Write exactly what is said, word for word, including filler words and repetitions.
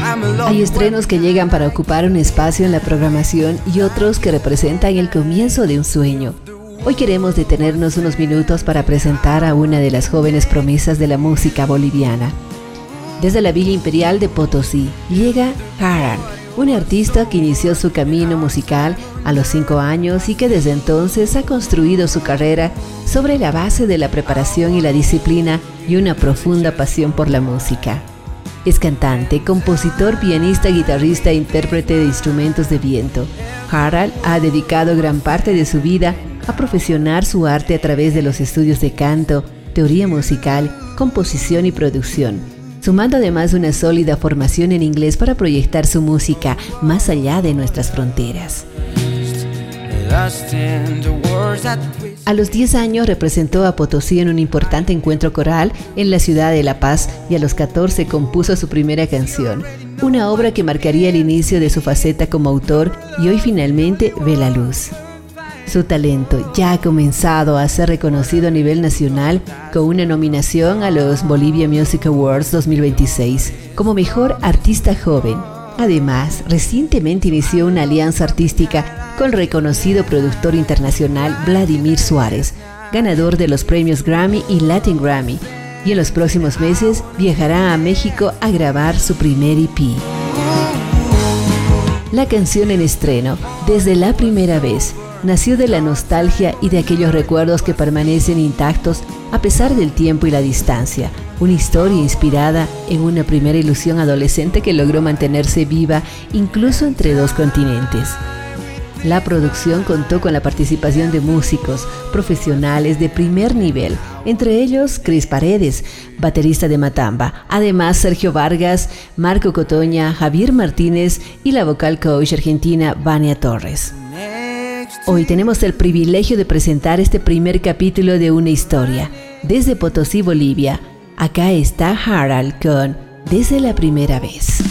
Hay estrenos que llegan para ocupar un espacio en la programación y otros que representan el comienzo de un sueño. Hoy queremos detenernos unos minutos para presentar a una de las jóvenes promesas de la música boliviana. Desde la Villa Imperial de Potosí llega Haral, una artista que inició su camino musical a los cinco años y que desde entonces ha construido su carrera sobre la base de la preparación y la disciplina y una profunda pasión por la música. Es cantante, compositor, pianista, guitarrista e intérprete de instrumentos de viento. Haral ha dedicado gran parte de su vida a profesionar su arte a través de los estudios de canto, teoría musical, composición y producción, sumando además una sólida formación en inglés para proyectar su música más allá de nuestras fronteras. A los diez años representó a Potosí en un importante encuentro coral en la ciudad de La Paz y a los catorce compuso su primera canción, una obra que marcaría el inicio de su faceta como autor y hoy finalmente ve la luz. Su talento ya ha comenzado a ser reconocido a nivel nacional con una nominación a los Bolivia Music Awards dos mil veintiséis como Mejor Artista Joven. Además, recientemente inició una alianza artística con el reconocido productor internacional Vladimir Suárez, ganador de los premios Grammy y Latin Grammy, y en los próximos meses viajará a México a grabar su primer E P. La canción en estreno, Desde la primera vez, nació de la nostalgia y de aquellos recuerdos que permanecen intactos a pesar del tiempo y la distancia. Una historia inspirada en una primera ilusión adolescente que logró mantenerse viva incluso entre dos continentes. La producción contó con la participación de músicos profesionales de primer nivel, entre ellos Cris Paredes, baterista de Matamba, además Sergio Vargas, Marco Cotoña, Javier Martínez y la vocal coach argentina Vania Torres. Hoy tenemos el privilegio de presentar este primer capítulo de una historia. Desde Potosí, Bolivia, acá está Haral con Desde la primera vez.